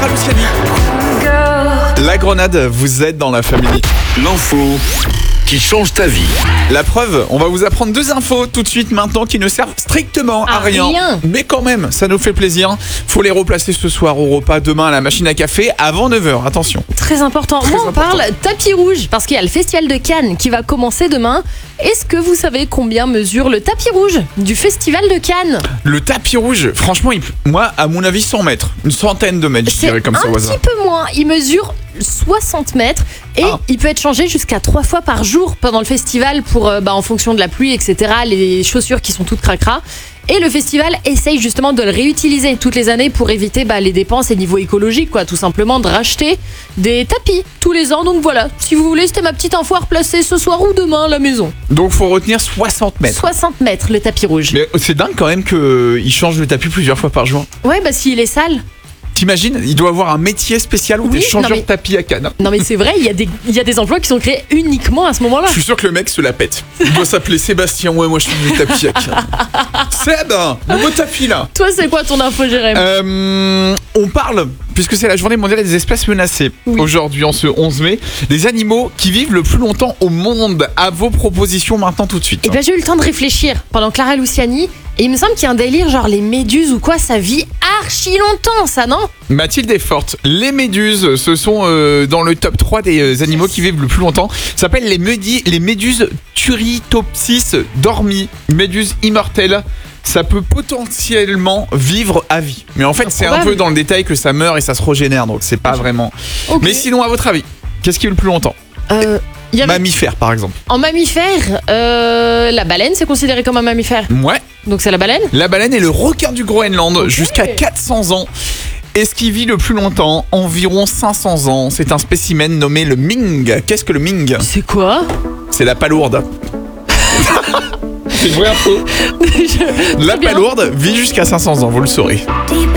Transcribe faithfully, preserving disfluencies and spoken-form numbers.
Luciani. La Grenade, vous êtes dans la famille. L'info qui change ta vie. La preuve, on va vous apprendre deux infos tout de suite maintenant qui ne servent strictement à, À rien. rien. Mais quand même, ça nous fait plaisir. Faut les replacer ce soir au repas, demain à la machine à café avant neuf heures. Attention. Très important. Très Moi, on important. parle tapis rouge parce qu'il y a le festival de Cannes qui va commencer demain. Est-ce que vous savez combien mesure le tapis rouge du festival de Cannes? Le tapis rouge, franchement, il- moi, à mon avis, cent mètres. Une centaine de mètres, je C'est dirais comme ça un au hasard. petit peu moins. Il mesure soixante mètres et Ah. il peut être changé jusqu'à trois fois par jour pendant le festival pour, euh, bah, en fonction de la pluie, et cetera. Les chaussures qui sont toutes cracra. Et le festival essaye justement de le réutiliser toutes les années pour éviter bah, les dépenses et niveau écologique, quoi. Tout simplement de racheter des tapis tous les ans. Donc voilà, si vous voulez, c'était ma petite info à replacer ce soir ou demain à la maison. Donc, faut retenir soixante mètres. soixante mètres le tapis rouge. Mais c'est dingue quand même qu'il change le tapis plusieurs fois par jour. Ouais, bah s'il est sale. T'imagines, il doit avoir un métier spécial où Oui, t'es changeur non, mais- de tapis à Cannes. Non mais c'est vrai, il y, a des- il y a des emplois qui sont créés uniquement à ce moment-là. Je suis sûr que le mec se la pète. Il doit s'appeler Sébastien. Ouais, moi je suis du tapis à Cannes. Seb, nouveau tapis là. Toi, c'est quoi ton info, Jérém? Euh, on parle, puisque c'est la journée mondiale des espèces menacées, Oui. aujourd'hui en ce onze mai, des animaux qui vivent le plus longtemps au monde. À vos propositions maintenant tout de suite. Eh bien, j'ai eu le temps de réfléchir pendant Clara Luciani. Et il me semble qu'il y a un délire, genre les méduses ou quoi, ça vit archi longtemps, ça, non? Mathilde est forte. Les méduses, ce sont euh, dans le top trois des euh, animaux qui vivent le plus longtemps. Ça s'appelle les, médi- les méduses Turritopsis dormi. Méduses immortelles. Ça peut potentiellement vivre à vie. Mais en fait, c'est un Improbable. peu dans le détail que ça meurt et ça se régénère. Donc c'est pas vraiment. Ok. Mais sinon, à votre avis, qu'est-ce qui vit le plus longtemps? Euh, il y avait- Mammifère, par exemple. En mammifère, euh, la baleine, c'est considéré comme un mammifère. Ouais. Donc c'est la baleine? La baleine est le requin du Groenland, jusqu'à quatre cents ans. Et ce qui vit le plus longtemps, environ cinq cents ans. C'est un spécimen nommé le Ming. Qu'est-ce que le Ming? C'est quoi? C'est la palourde. C'est une vraie info. Je- La Très bien. palourde vit jusqu'à cinq cents ans, vous le saurez. Deep